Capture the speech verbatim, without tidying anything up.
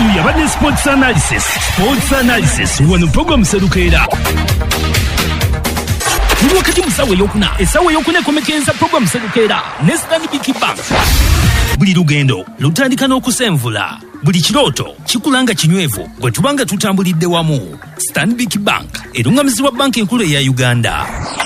ono yabadde sports analysis sports analysis wano program Serukeera tuli wakati musawe yokuna esawe yokuna komekeza program Serukeera ne Stanbic Bank. Buli lugendo lutandika n'okusenvula, buli kirooto kikulanga kinywevu bwe tubanga tutambulidde wamu. Stanbic Bank erungamizibwa banka enkulu eya Uganda.